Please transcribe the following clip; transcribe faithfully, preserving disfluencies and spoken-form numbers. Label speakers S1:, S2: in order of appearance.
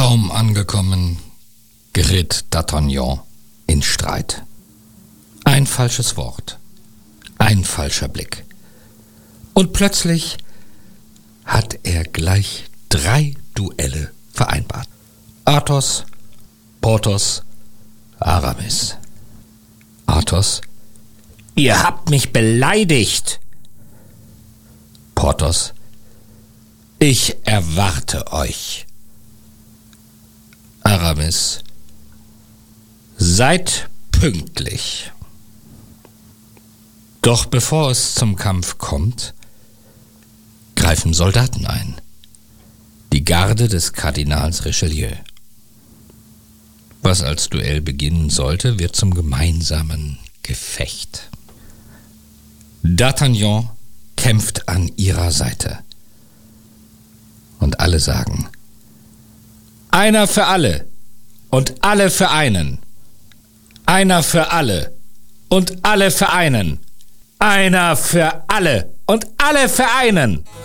S1: Kaum angekommen, geriet D'Artagnan in Streit. Ein falsches Wort, ein falscher Blick. Und plötzlich hat er gleich drei Duelle vereinbart. Athos, Porthos, Aramis. Athos: Ihr habt mich beleidigt. Porthos: Ich erwarte euch. Aramis: Seid pünktlich. Doch bevor es zum Kampf kommt, greifen Soldaten ein. Die Garde des Kardinals Richelieu. Was als Duell beginnen sollte, wird zum gemeinsamen Gefecht. D'Artagnan kämpft an ihrer Seite. Und alle sagen: Einer für alle und alle für einen. Einer für alle und alle für einen. Einer für alle und alle für einen.